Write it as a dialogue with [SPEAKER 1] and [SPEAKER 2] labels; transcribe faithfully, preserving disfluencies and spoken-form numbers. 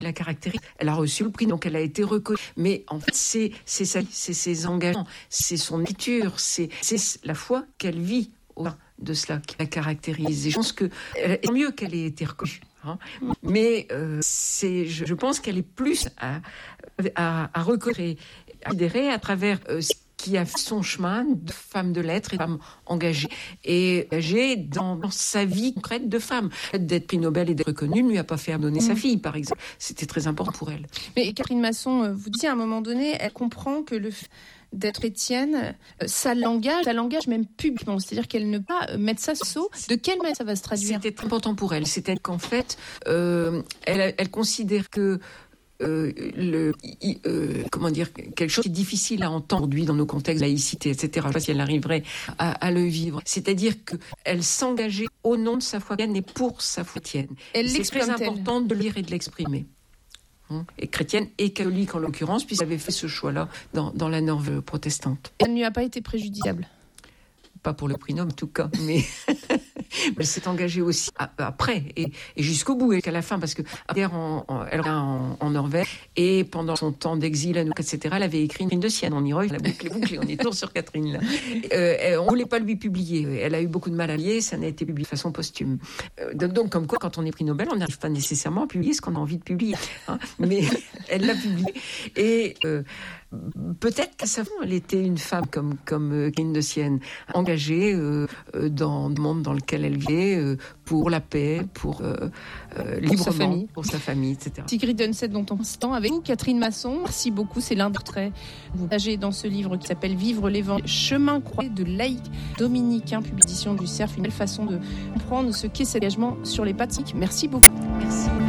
[SPEAKER 1] la caractérise. Elle a reçu le prix, donc elle a été reconnue. Mais en fait, c'est, c'est, sa, c'est ses engagements, c'est son écriture, c'est, c'est la foi qu'elle vit au sein de cela qui la caractérise. Et je pense que c'est mieux qu'elle ait été reconnue. Hein. Mais euh, c'est, je, je pense qu'elle est plus à, à, à reconnaître, à considérer à travers euh, ce qui a fait son chemin de femme de lettres et de femme engagée et engagée dans, dans sa vie concrète de femme. D'être prix Nobel et d'être reconnue ne lui a pas fait abandonner mmh. sa fille, par exemple. C'était très important pour elle.
[SPEAKER 2] Mais Catherine Masson, vous dites à un moment donné, elle comprend que le d'être chrétienne, ça l'engage, ça l'engage même publiquement. C'est-à-dire qu'elle ne pas mettre ça sous. De quelle manière ça va se traduire ?
[SPEAKER 1] C'était très important pour elle. C'était qu'en fait, euh, elle, elle considère que Euh, le, euh, comment dire, quelque chose qui est difficile à entendre aujourd'hui dans nos contextes de laïcité, et cetera. Je ne sais pas si elle arriverait à, à le vivre. C'est-à-dire qu'elle s'engageait au nom de sa foi chrétienne et pour sa foi chrétienne.
[SPEAKER 2] Elle
[SPEAKER 1] c'est très important de le lire et de l'exprimer. Hein, et chrétienne et catholique en l'occurrence, puisqu'elle avait fait ce choix-là dans, dans la Norvège protestante.
[SPEAKER 2] Elle ne lui a pas été préjudiciable.
[SPEAKER 1] Pas pour le prix Nobel en tout cas, mais elle s'est engagée aussi après et, et jusqu'au bout et qu'à la fin, parce que en, en, elle revient en, en Norvège et pendant son temps d'exil à nous, et cetera, elle avait écrit une de Sienne, on y revient, la boucle est bouclée, on est toujours sur Catherine là. Euh, on ne voulait pas lui publier, elle a eu beaucoup de mal à lier, ça n'a été publié de façon posthume. Euh, donc comme quoi, quand on est prix Nobel, on n'arrive pas nécessairement à publier ce qu'on a envie de publier, hein, mais elle l'a publié et euh, peut-être qu'à sa fin, elle était une femme comme comme euh, Catherine de Sienne, engagée euh, dans le monde dans lequel elle vivait, euh, pour la paix, pour euh, euh, librement,
[SPEAKER 2] pour sa famille,
[SPEAKER 1] pour sa famille, et cetera.
[SPEAKER 2] Sigrid Undset, dont on se tend avec vous, Catherine Masson. Merci beaucoup. C'est l'un des traits que vous partagez dans ce livre qui s'appelle Vivre l'évangile, chemin croisé de laïc dominicain, publication du Cerf, une belle façon de comprendre ce qu'est cet engagement sur les pratiques. Merci beaucoup.
[SPEAKER 1] Merci.